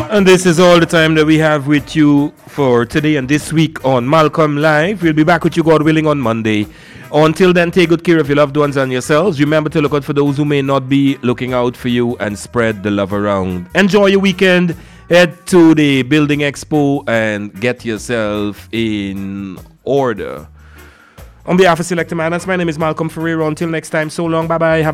And this is all the time that we have with you for today and this week on Malcolm Live. We'll be back with you, God willing, on Monday. Until then, take good care of your loved ones and yourselves. Remember to look out for those who may not be looking out for you and spread the love around. Enjoy your weekend. Head to the Building Expo and get yourself in order. On behalf of Selector Madness, my name is Malcolm Ferreira. Until next time, so long. Bye-bye. Have